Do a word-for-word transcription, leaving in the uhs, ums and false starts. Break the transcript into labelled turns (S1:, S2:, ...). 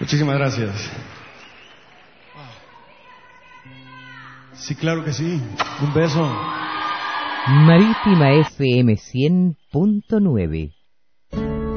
S1: Muchísimas gracias. Sí, claro que sí. Un beso.
S2: Marítima F M cien punto nueve.